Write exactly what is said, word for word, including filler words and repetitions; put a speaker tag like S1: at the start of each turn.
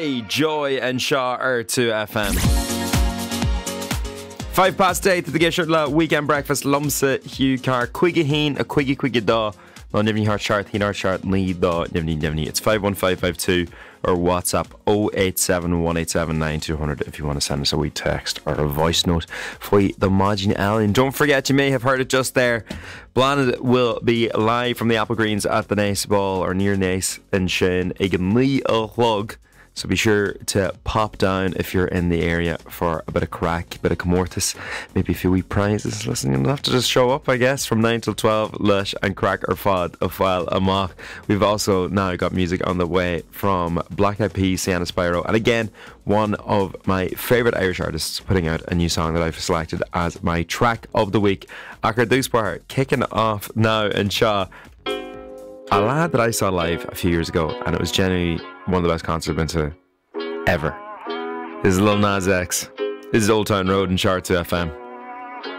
S1: Ray, Joy and Shaw are two F M. Five past eight to the Gesher La Weekend Breakfast Lumsa Hugh Car Quiggy Heen a Quiggy Quiggy Da No Nivney Heart Chart Heen Heart Chart Lee Da Nivney Nivney. It's five one five five two or WhatsApp oh eight seven one eight seven nine two hundred if you want to send us a wee text or a voice note for the Margin Allen. Don't forget, you may have heard it just there, Blanid will be live from the Apple Greens at the Nace Ball or near Nace in Shane Egan Lee O'Hlug. So be sure to pop down if you're in the area for a bit of crack, a bit of comortis, maybe a few wee prizes. Listen, you'll have to just show up, I guess, from nine till twelve. Lush and crack or fod of while amok. We've also now got music on the way from Black Eyed Peas, Sienna Spyro, and again, one of my favourite Irish artists putting out a new song that I've selected as my track of the week. Acker Doospar kicking off now in Shaw. A lad that I saw live a few years ago, and it was genuinely one of the best concerts I've been to ever. This is Lil Nas X. This is Old Town Road in Chart two F M.